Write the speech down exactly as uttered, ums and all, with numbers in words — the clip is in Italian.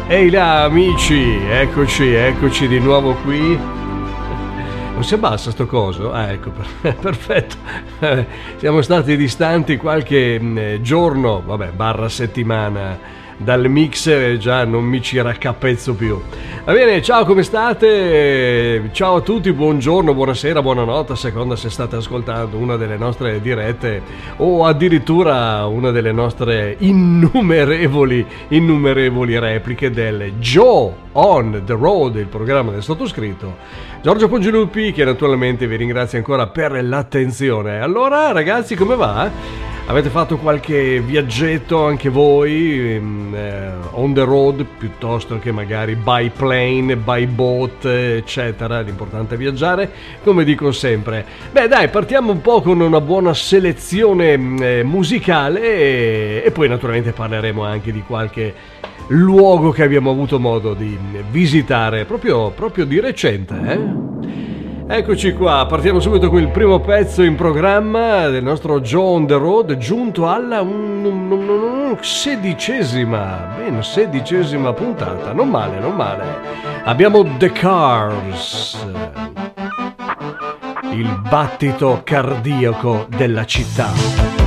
Ehi là amici, eccoci, eccoci di nuovo qui. Non si abbassa sto coso? Ah, ecco, perfetto. Siamo stati distanti qualche giorno, vabbè, barra settimana dal mixer e già non mi ci raccapezzo più. Va bene, ciao, come state? Ciao a tutti, buongiorno, buonasera, buonanotte, a seconda se state ascoltando una delle nostre dirette o addirittura una delle nostre innumerevoli, innumerevoli repliche del Joe on the Road, il programma del sottoscritto Giorgio Pongilupi, che naturalmente vi ringrazio ancora per l'attenzione. Allora ragazzi, come va? Avete fatto qualche viaggetto anche voi, eh, on the road, piuttosto che magari by plane, by boat, eccetera? L'importante è viaggiare, come dico sempre. Beh dai, partiamo un po' con una buona selezione eh, musicale e, e poi naturalmente parleremo anche di qualche luogo che abbiamo avuto modo di visitare proprio, proprio di recente, eh? Eccoci qua, partiamo subito con il primo pezzo in programma del nostro Joe on the Road, giunto alla un, un, un, un, sedicesima, bene, sedicesima puntata, non male, non male. Abbiamo The Cars, il battito cardiaco della città.